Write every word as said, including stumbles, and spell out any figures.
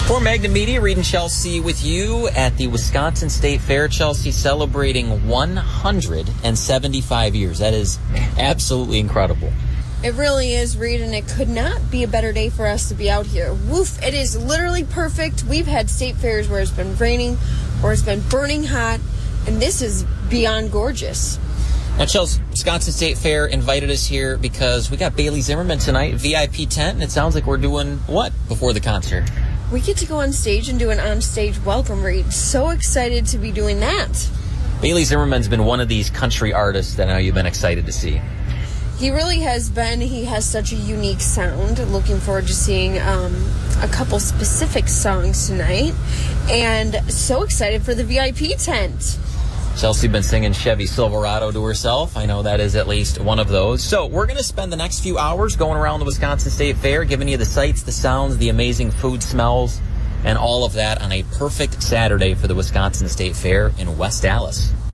For Magna Media, Reed and Chelsea with you at the Wisconsin State Fair. Chelsea celebrating one hundred seventy-five years. That is absolutely incredible. It really is, Reed, and it could not be a better day for us to be out here. Woof, it is literally perfect. We've had state fairs where it's been raining, where it's been burning hot, and this is beyond gorgeous. Now, Chelsea, Wisconsin State Fair invited us here because we got Bailey Zimmerman tonight, V I P tent, and it sounds like we're doing what before the concert? We get to go on stage and do an on-stage welcome read. So excited to be doing that. Bailey Zimmerman's been one of these country artists that I know you've been excited to see. He really has been. He has such a unique sound. Looking forward to seeing um, a couple specific songs tonight. And so excited for the V I P tent. Chelsea been singing Chevy Silverado to herself. I know that is at least one of those. So we're going to spend the next few hours going around the Wisconsin State Fair, giving you the sights, the sounds, the amazing food smells, and all of that on a perfect Saturday for the Wisconsin State Fair in West Allis.